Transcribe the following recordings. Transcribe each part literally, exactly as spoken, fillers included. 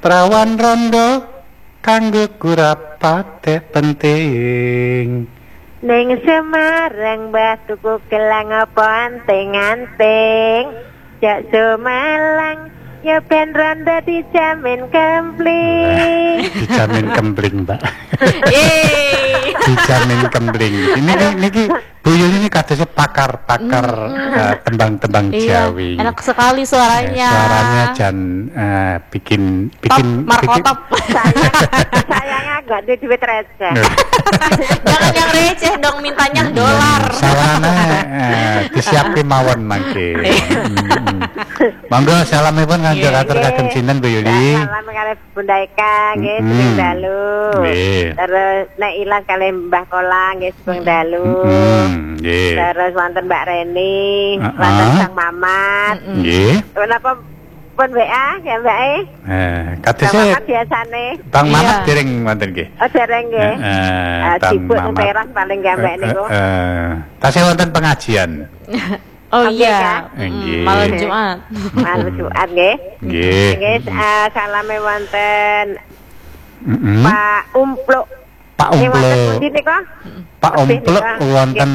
prawan rondo kanggo kurapate penting. Ning Semarang mbah tuku gelang apa anting-anting. Jak Malang ya ben rondo dijamin kempling. Dijamin kempling, Mbak. Dijamin kempling. Ini niki Bu Yuli ini katanya pakar-pakar uh, tembang-tembang iya, Jawi. enak sekali suaranya. Eh, suaranya jan uh, bikin bikin top, bikin markotop. Sayang, sayangnya gak ada duit receh. Jangan yang receh dong, mintanya dolar. Sarana uh, disiapin mawon mangke. Hmm. Monggo salamipun kangge atur kagem sinten Bu Yuli. Salam kali Bunda Eka nggih Mm-mm. sing dalu. Nggih. Terus nek ilang kali Mbah Kolang nggih sing dalu. Hmm, nggih. Terus wonten Mbak Reni, Uh-uh. wonten Sang Mamat. Nggih. Kenapa pun W A ya Mbak E? Eh, Sang katese Mamat biasane. Bang Mamat Iya. dereng wonten nggih. Oh dereng nggih. Eh, Eh, Bang Sibuk Mamat. teras paling gak Mbak niku. Eh, eh, tasih wonten pengajian. Oh Oke, iya, Kak. Mm, Nggih. malam Jumat. Malam Jumat nggih. Nggih. Nggih, eh, salame wonten Heeh. Pak Umpluk. Pak Nggih wonten Umpluk. pundi nika? Pak Lebih Umpluk nika. wonten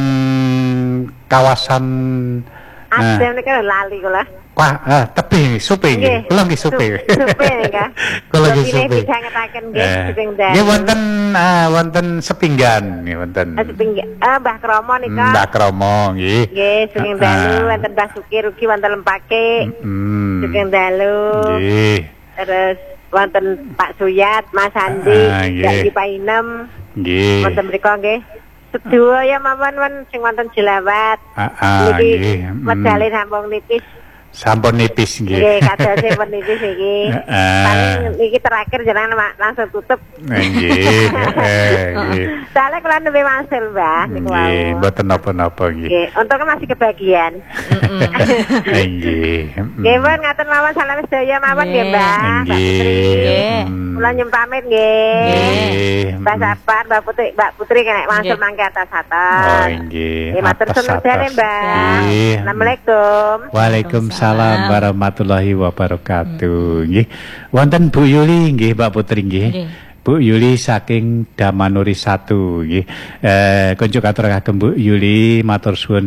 kawasan eh, Asem nika lali kula. Wah, ah, tebing, suping nggih. Kula nggih suping. Suping nika. Kula nggih Supine suping. bisa ngetaken nggih Eh, suping dalu. nggih wonten ah, wonten sepinggan nggih wonten. Eh, suping eh Mbah Kromo nika. Mbak Kromo nggih. Nggih, suping Ah, dalu ah. wonten Mbah Sukir ugi wonten Lempake. Hmm. Suping dalu. Nggih. Terus wonten Pak Suyat, Mas Andi, Ah, nggih. Mbak Dipainem. Nggih. Wonten mriku nggih. Sedua ya mawon won sing wonten Jelawat. Ah, ah, Niki nggih. Hmm. medale sampung nipis. Sampun nipis nggih. Nggih, kadose pun nipis iki. Heeh. Paling niki terakhir jenengan ma- langsung tutup. Nggih. Eh, nggih. Soalnya kula nembe wangsul, Mbah, niku wau. Nggih, mboten napa-napa nggih. Nggih, untungnya masih kebagian. Eh, Nggih. Nggih, pun ngatur mawon salam sedaya mawon nggih, Mbah. Mbak Putri. Nggih. Kula nyun pamit nggih. Nggih. Mbak Sapar, Mbak Putri, Mbak Putri kena wangsul Nggih. mangke Oh, atas-atas. nggih. Nggih, matur Atas, sunuh dene, atas. Mbak. Nggih. Assalamualaikum. Waalaikumsalam warahmatullahi wabarakatuh. Nggih. Wonten Bu Yuli nggih, Mbak Putri nggih. Nggih. Bu Yuli saking Damanuri satu nggih. Eh kunjuk atur kagem Bu Yuli matur suwun